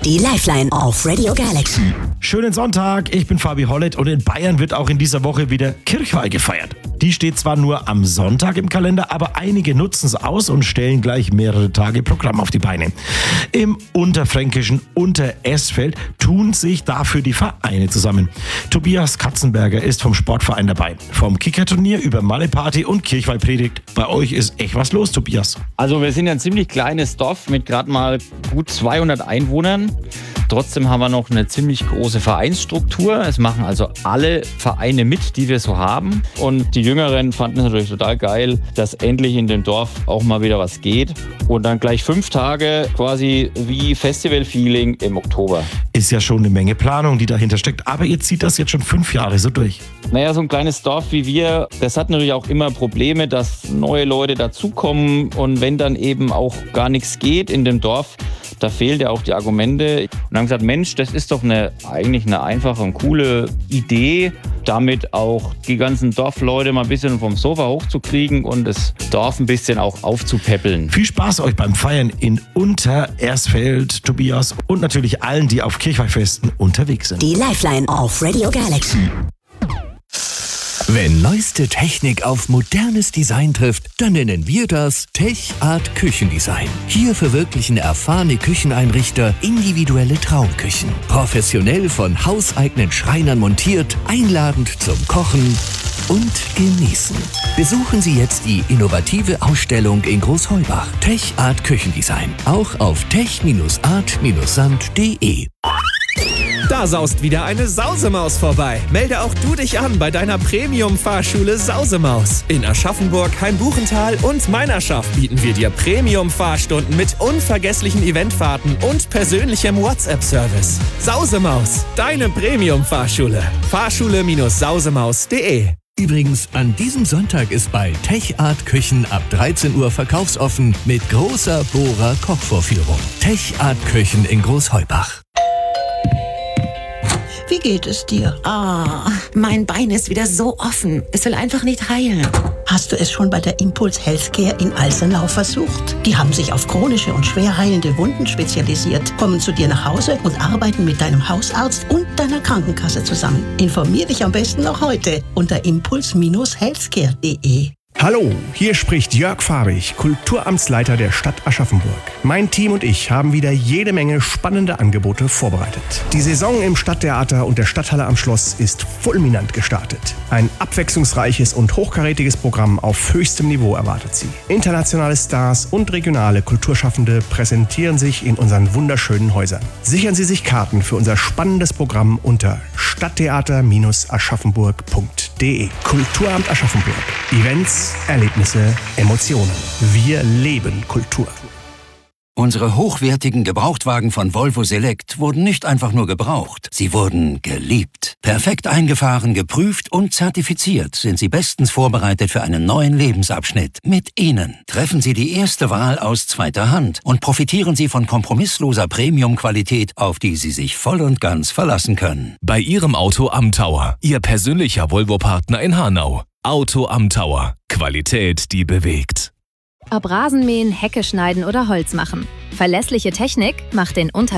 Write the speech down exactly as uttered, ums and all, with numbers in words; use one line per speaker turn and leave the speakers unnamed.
Die Lifeline auf Radio Galaxy.
Schönen Sonntag, ich bin Fabi Hollett und in Bayern wird auch in dieser Woche wieder Kirchweih gefeiert. Die steht zwar nur am Sonntag im Kalender, aber einige nutzen es aus und stellen gleich mehrere Tage Programm auf die Beine. Im unterfränkischen Unteresfeld tun sich dafür die Vereine zusammen. Tobias Katzenberger ist vom Sportverein dabei. Vom Kickerturnier über Malle-Party und Kirchweih-Predigt. Bei euch ist echt was los, Tobias.
Also wir sind ja ein ziemlich kleines Dorf mit gerade mal gut zweihundert Einwohnern. Trotzdem haben wir noch eine ziemlich große Vereinsstruktur. Es machen also alle Vereine mit, die wir so haben. Und die Jüngeren fanden es natürlich total geil, dass endlich in dem Dorf auch mal wieder was geht. Und dann gleich fünf Tage quasi wie Festival-Feeling im Oktober.
Ist ja schon eine Menge Planung, die dahinter steckt. Aber ihr zieht das jetzt schon fünf Jahre so durch.
Naja, so ein kleines Dorf wie wir, das hat natürlich auch immer Probleme, dass neue Leute dazukommen. Und wenn dann eben auch gar nichts geht in dem Dorf, da fehlen ja auch die Argumente. Und haben gesagt, Mensch, das ist doch eine, eigentlich eine einfache und coole Idee, damit auch die ganzen Dorfleute mal ein bisschen vom Sofa hochzukriegen und das Dorf ein bisschen auch aufzupäppeln.
Viel Spaß euch beim Feiern in Unterersfeld, Tobias, und natürlich allen, die auf Kirchweihfesten unterwegs sind.
Die Lifeline auf Radio Galaxy.
Wenn neueste Technik auf modernes Design trifft, dann nennen wir das Tech-Art Küchendesign. Hier verwirklichen erfahrene Kücheneinrichter individuelle Traumküchen. Professionell von hauseigenen Schreinern montiert, einladend zum Kochen und Genießen. Besuchen Sie jetzt die innovative Ausstellung in Großheubach. Tech-Art Küchendesign. Auch auf tech art sand punkt de.
Da saust wieder eine Sausemaus vorbei. Melde auch du dich an bei deiner Premium-Fahrschule Sausemaus. In Aschaffenburg, Heimbuchental und Meinerschaft bieten wir dir Premium-Fahrstunden mit unvergesslichen Eventfahrten und persönlichem WhatsApp-Service. Sausemaus, deine Premium-Fahrschule. fahrschule sausemaus punkt de.
Übrigens, an diesem Sonntag ist bei Tech-Art Küchen ab dreizehn Uhr verkaufsoffen mit großer Bohrer-Kochvorführung. Tech-Art Küchen in Großheubach.
Wie geht es dir?
Ah, mein Bein ist wieder so offen. Es will einfach nicht heilen.
Hast du es schon bei der Impuls Healthcare in Alsenau versucht? Die haben sich auf chronische und schwer heilende Wunden spezialisiert, kommen zu dir nach Hause und arbeiten mit deinem Hausarzt und deiner Krankenkasse zusammen. Informier dich am besten noch heute unter impuls healthcare punkt de.
Hallo, hier spricht Jörg Fabich, Kulturamtsleiter der Stadt Aschaffenburg. Mein Team und ich haben wieder jede Menge spannende Angebote vorbereitet. Die Saison im Stadttheater und der Stadthalle am Schloss ist fulminant gestartet. Ein abwechslungsreiches und hochkarätiges Programm auf höchstem Niveau erwartet Sie. Internationale Stars und regionale Kulturschaffende präsentieren sich in unseren wunderschönen Häusern. Sichern Sie sich Karten für unser spannendes Programm unter stadttheater aschaffenburg punkt de. Kulturamt Aschaffenburg. Events, Erlebnisse, Emotionen. Wir leben Kultur.
Unsere hochwertigen Gebrauchtwagen von Volvo Select wurden nicht einfach nur gebraucht, sie wurden geliebt. Perfekt eingefahren, geprüft und zertifiziert sind sie bestens vorbereitet für einen neuen Lebensabschnitt. Mit ihnen treffen Sie die erste Wahl aus zweiter Hand und profitieren Sie von kompromissloser Premium-Qualität, auf die Sie sich voll und ganz verlassen können.
Bei Ihrem Auto am Tower, Ihr persönlicher Volvo-Partner in Hanau. Auto am Tower. Qualität, die bewegt.
Ob Rasenmähen, Hecke schneiden oder Holz machen. Verlässliche Technik macht den Unterschied.